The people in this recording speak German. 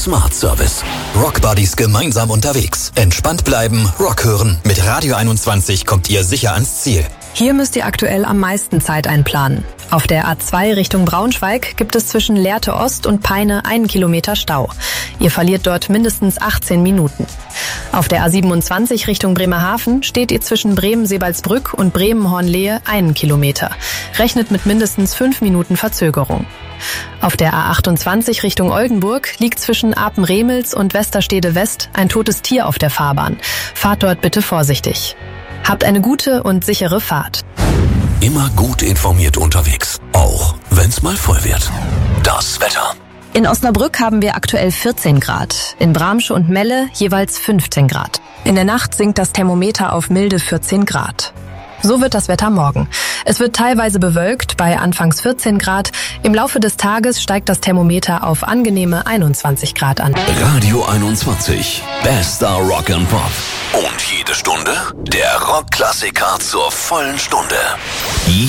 Smart Service. Rock Buddies gemeinsam unterwegs. Entspannt bleiben, Rock hören. Mit Radio 21 kommt ihr sicher ans Ziel. Hier müsst ihr aktuell am meisten Zeit einplanen. Auf der A2 Richtung Braunschweig gibt es zwischen Lehrte Ost und Peine 1 Kilometer Stau. Ihr verliert dort mindestens 18 Minuten. Auf der A27 Richtung Bremerhaven steht ihr zwischen Bremen-Sebalsbrück und Bremen-Hornlehe 1 Kilometer. Rechnet mit mindestens 5 Minuten Verzögerung. Auf der A28 Richtung Oldenburg liegt zwischen Apen-Remels und Westerstede West ein totes Tier auf der Fahrbahn. Fahrt dort bitte vorsichtig. Habt eine gute und sichere Fahrt. Immer gut informiert unterwegs, auch wenn's mal voll wird. Das Wetter. In Osnabrück haben wir aktuell 14 Grad, in Bramsche und Melle jeweils 15 Grad. In der Nacht sinkt das Thermometer auf milde 14 Grad. So wird das Wetter morgen. Es wird teilweise bewölkt bei anfangs 14 Grad. Im Laufe des Tages steigt das Thermometer auf angenehme 21 Grad an. Radio 21, bester Rock and Pop. Und jede Stunde der Rockklassiker zur vollen Stunde.